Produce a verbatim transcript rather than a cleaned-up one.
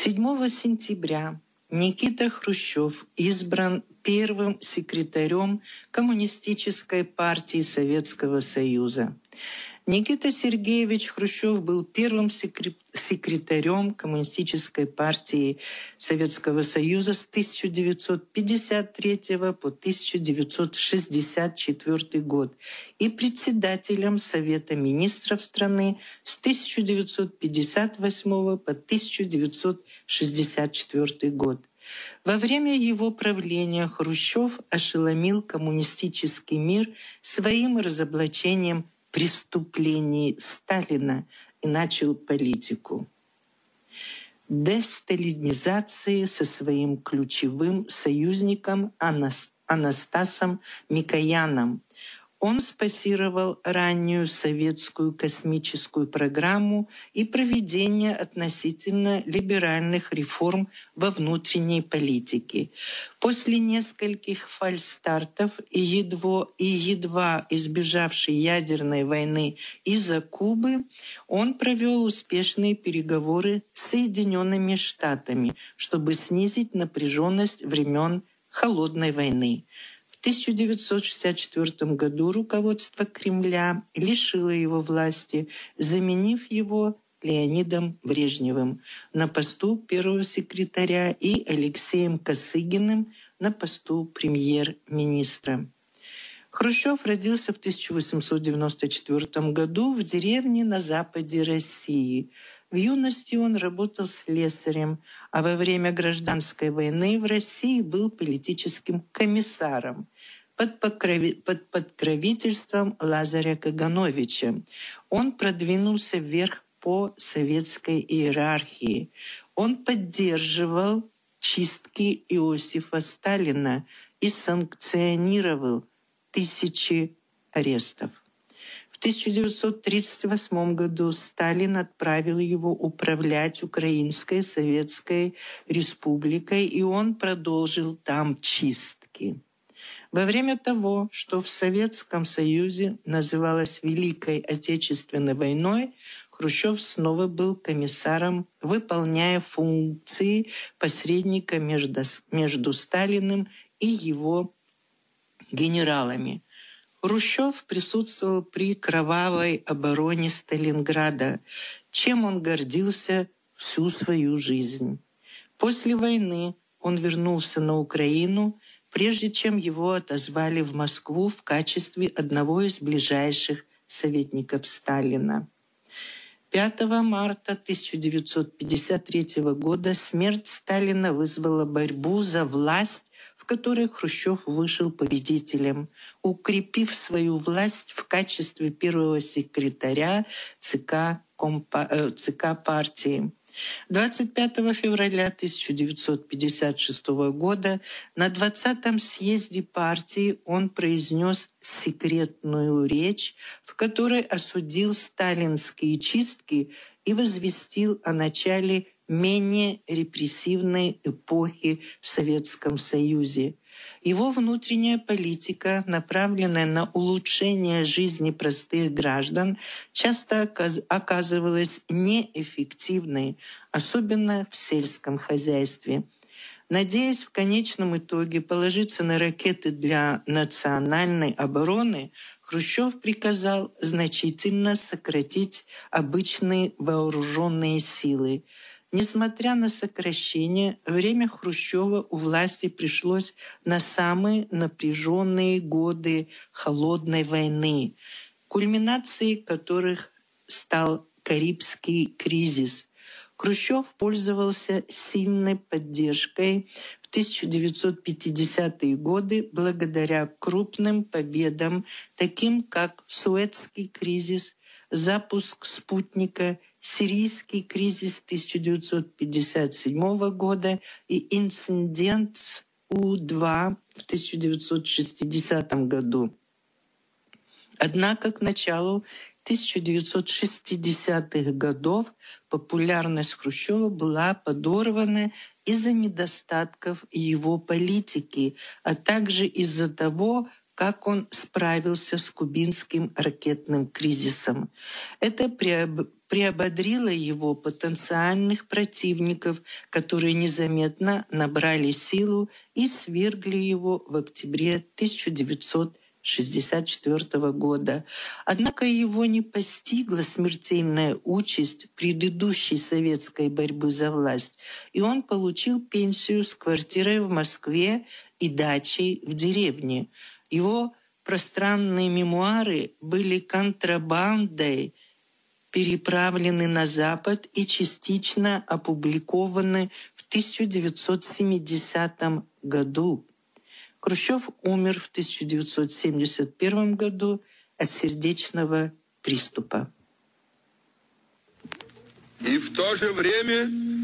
седьмого сентября Никита Хрущев избран первым секретарем Коммунистической партии Советского Союза. Никита Сергеевич Хрущев был первым секретарем Коммунистической партии Советского Союза с тысяча девятьсот пятьдесят третьего по тысяча девятьсот шестьдесят четвёртый год и председателем Совета министров страны с тысяча девятьсот пятьдесят восьмого по тысяча девятьсот шестьдесят четвёртый год. Во время его правления Хрущев ошеломил коммунистический мир своим разоблачением преступлений Сталина и начал политику десталинизации со своим ключевым союзником Анастасом Микояном. Он спонсировал раннюю советскую космическую программу и проведение относительно либеральных реформ во внутренней политике. После нескольких фальстартов и едва, и едва избежавшей ядерной войны из-за Кубы, он провел успешные переговоры с Соединенными Штатами, чтобы снизить напряженность времен Холодной войны. В тысяча девятьсот шестьдесят четвёртом году руководство Кремля лишило его власти, заменив его Леонидом Брежневым на посту первого секретаря и Алексеем Косыгиным на посту премьер-министра. Хрущев родился в тысяча восемьсот девяносто четвёртом году в деревне на западе России. В юности он работал слесарем, а во время гражданской войны в России был политическим комиссаром под, покрови... под покровительством Лазаря Кагановича. Он продвинулся вверх по советской иерархии. Он поддерживал чистки Иосифа Сталина и санкционировал тысячи арестов. В тысяча девятьсот тридцать восьмом году Сталин отправил его управлять Украинской Советской Республикой, и он продолжил там чистки. Во время того, что в Советском Союзе называлось Великой Отечественной войной, Хрущев снова был комиссаром, выполняя функции посредника между, между Сталиным и его генералами. Хрущев присутствовал при кровавой обороне Сталинграда, чем он гордился всю свою жизнь. После войны он вернулся на Украину, прежде чем его отозвали в Москву в качестве одного из ближайших советников Сталина. пятого марта тысяча девятьсот пятьдесят третьего года смерть Сталина вызвала борьбу за власть, в которой Хрущев вышел победителем, укрепив свою власть в качестве первого секретаря ЦК, Компа, э, ЦК партии. двадцать пятого февраля тысяча девятьсот пятьдесят шестого года на двадцатом съезде партии он произнес секретную речь, в которой осудил сталинские чистки и возвестил о начале менее репрессивной эпохи в Советском Союзе. Его внутренняя политика, направленная на улучшение жизни простых граждан, часто оказывалась неэффективной, особенно в сельском хозяйстве. Надеясь в конечном итоге положиться на ракеты для национальной обороны, Хрущев приказал значительно сократить обычные вооруженные силы. Несмотря на сокращение, время Хрущева у власти пришлось на самые напряженные годы Холодной войны, кульминацией которых стал Карибский кризис. Хрущев пользовался сильной поддержкой в тысяча девятьсот пятидесятые годы благодаря крупным победам, таким как Суэцкий кризис, запуск спутника, Сирийский кризис тысяча девятьсот пятьдесят седьмого года и инцидент У два в тысяча девятьсот шестидесятом году. Однако к началу тысяча девятьсот шестидесятых годов популярность Хрущева была подорвана из-за недостатков его политики, а также из-за того, как он справился с кубинским ракетным кризисом. Это приободрило его потенциальных противников, которые незаметно набрали силу и свергли его в октябре тысяча девятьсот шестьдесят четвёртого года. Однако его не постигла смертельная участь предыдущей советской борьбы за власть, и он получил пенсию с квартирой в Москве и дачей в деревне. Его пространные мемуары были контрабандой переправлены на Запад и частично опубликованы в тысяча девятьсот семидесятом году. Хрущев умер в тысяча девятьсот семьдесят первом году от сердечного приступа. И в то же время